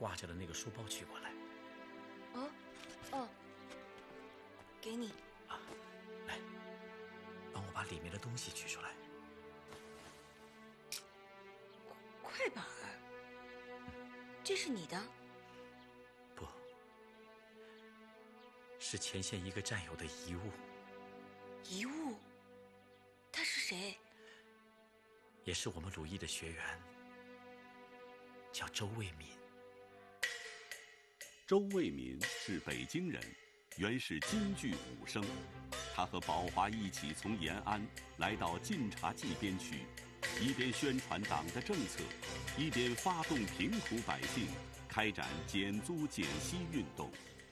挂着的那个书包取过来。 哦，给你。 啊，来，帮我把里面的东西取出来。 快板，这是你的？ 不，是前线一个战友的遗物。 遗物？他是谁？ 也是我们鲁艺的学员，叫周卫民。 周卫民是北京人，原是京剧武生。他和宝华一起从延安来到晋察冀边区，一边宣传党的政策，一边发动贫苦百姓开展减租减息运动。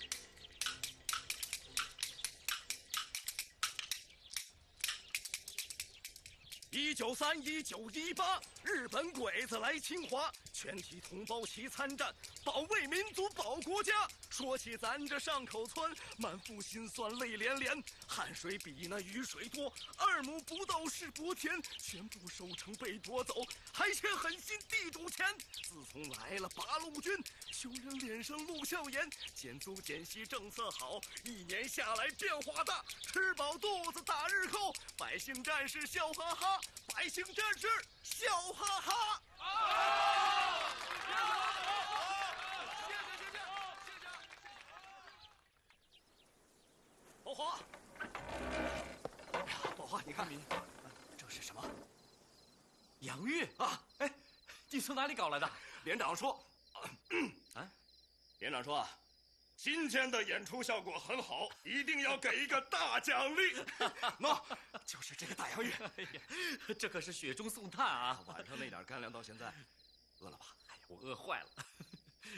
1931、1918，日本鬼子来侵华，全体同胞齐参战，保卫民族，保国家。说起咱这上口村，满腹心酸泪连连，汗水比那雨水多，2亩不到是薄田，全部收成被夺走，还欠狠心地主钱。自从来了八路军，穷人脸上露笑颜，减租减息政策好，1年下来变化大，吃饱肚子打日扣，百姓战士笑哈哈，百姓战士笑哈哈。宝华，哎呀，宝华，你看，这是什么？ 洋芋啊！ 哎，你从哪里搞来的？ 连长说，连长说啊，今天的演出效果很好，一定要给一个大奖励。喏，就是这个大洋芋。 哎呀，这可是雪中送炭啊！ 晚上那点干粮到现在，饿了吧？ 哎呀，我饿坏了。